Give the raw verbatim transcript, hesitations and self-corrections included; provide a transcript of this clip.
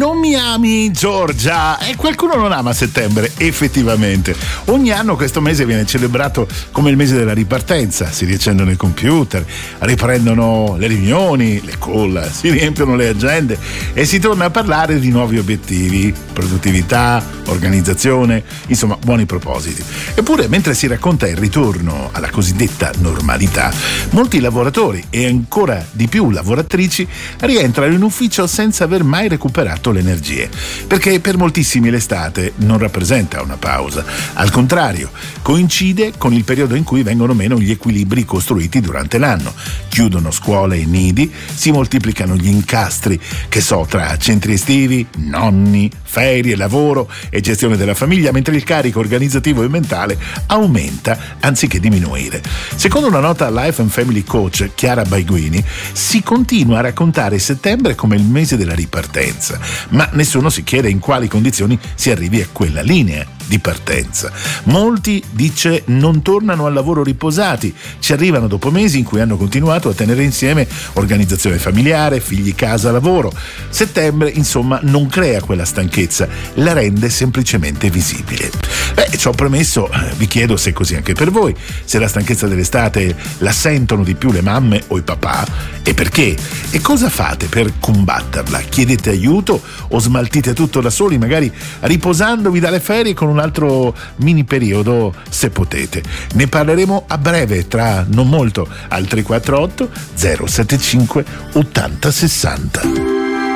Non mi ami, Giorgia? E qualcuno non ama settembre, effettivamente. Ogni anno questo mese viene celebrato come il mese della ripartenza. Si riaccendono i computer, riprendono le riunioni, le call, si riempiono le agende e si torna a parlare di nuovi obiettivi, produttività, organizzazione, insomma buoni propositi. Eppure, mentre si racconta il ritorno alla cosiddetta normalità, molti lavoratori e ancora di più lavoratrici rientrano in ufficio senza aver mai recuperato le energie, perché per moltissimi l'estate non rappresenta una pausa, al contrario, coincide con il periodo in cui vengono meno gli equilibri costruiti durante l'anno. Chiudono scuole e nidi, si moltiplicano gli incastri, che so, tra centri estivi, nonni, ferie, lavoro e gestione della famiglia, mentre il carico organizzativo e mentale aumenta anziché diminuire. Secondo una nota Life and Family Coach Chiara Baiguini, si continua a raccontare settembre come il mese della ripartenza, ma nessuno si chiede in quali condizioni si arrivi a quella linea di partenza. Molti, dice, non tornano al lavoro riposati, ci arrivano dopo mesi in cui hanno continuato a tenere insieme organizzazione familiare, figli, casa, lavoro. Settembre, insomma, non crea quella stanchezza, la rende semplicemente visibile. Beh, ciò premesso, vi chiedo se è così anche per voi, se la stanchezza dell'estate la sentono di più le mamme o i papà, e perché? E cosa fate per combatterla? Chiedete aiuto o smaltite tutto da soli, magari riposandovi dalle ferie con un altro mini periodo, se potete? Ne parleremo a breve, tra non molto, al tre quattro otto zero sette cinque ottanta sessanta.